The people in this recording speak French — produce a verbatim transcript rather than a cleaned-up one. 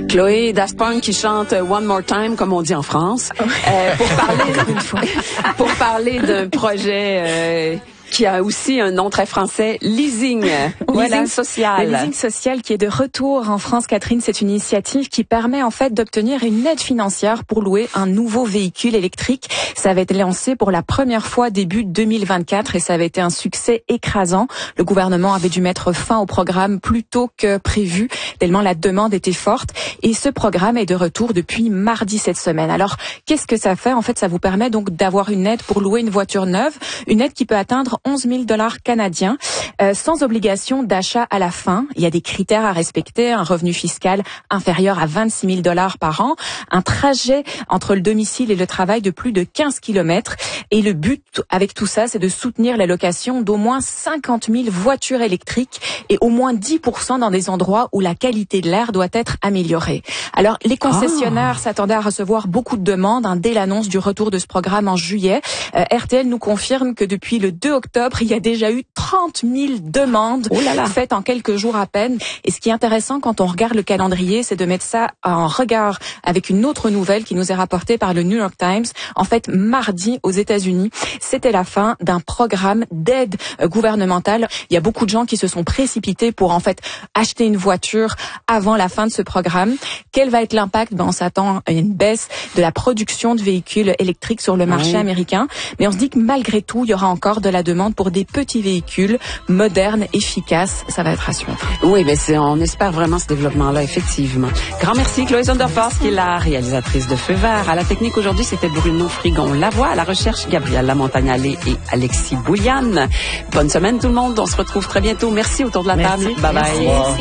Chloé Daft Punk qui chante One More Time, comme on dit en France, euh, pour parler pour parler d'un projet euh, qui a aussi un nom très français, leasing, voilà. leasing social. Le leasing social qui est de retour en France, Catherine, c'est une initiative qui permet en fait d'obtenir une aide financière pour louer un nouveau véhicule électrique. Ça avait été lancé pour la première fois début deux mille vingt-quatre et ça avait été un succès écrasant. Le gouvernement avait dû mettre fin au programme plus tôt que prévu, tellement la demande était forte. Et ce programme est de retour depuis mardi cette semaine. Alors, qu'est-ce que ça fait? En fait, ça vous permet donc d'avoir une aide pour louer une voiture neuve, une aide qui peut atteindre onze mille dollars canadiens, euh, sans obligation d'achat à la fin. Il y a des critères à respecter, un revenu fiscal inférieur à vingt-six mille dollars par an, un trajet entre le domicile et le travail de plus de quinze kilomètres. Et le but avec tout ça, c'est de soutenir la location d'au moins cinquante mille voitures électriques et au moins dix pour cent dans des endroits où la qualité de l'air doit être améliorée. Alors, les concessionnaires oh. s'attendaient à recevoir beaucoup de demandes hein, dès l'annonce du retour de ce programme en juillet. Euh, R T L nous confirme que depuis le deux octobre, il y a déjà eu trente mille demandes oh là là. faites en quelques jours à peine. Et ce qui est intéressant quand on regarde le calendrier, c'est de mettre ça en regard avec une autre nouvelle qui nous est rapportée par le New York Times. En fait, mardi aux États-Unis, c'était la fin d'un programme d'aide gouvernementale. Il y a beaucoup de gens qui se sont précipités pour en fait acheter une voiture avant la fin de ce programme. Quel va être l'impact? Ben, on s'attend à une baisse de la production de véhicules électriques sur le marché oui. américain. Mais on se dit que malgré tout, il y aura encore de la demande pour des petits véhicules modernes, efficaces. Ça va être à suivre. Oui, mais c'est, on espère vraiment ce développement-là, effectivement. Grand merci, Chloé Zonderforce, qui est la réalisatrice de Feu Vert. À la technique aujourd'hui, c'était Bruno Frigon-Lavoie. À la recherche, Gabrielle Lamontagne-Allé et Alexis Bouliane. Bonne semaine, tout le monde. On se retrouve très bientôt. Merci autour de la merci. table. Bye bye.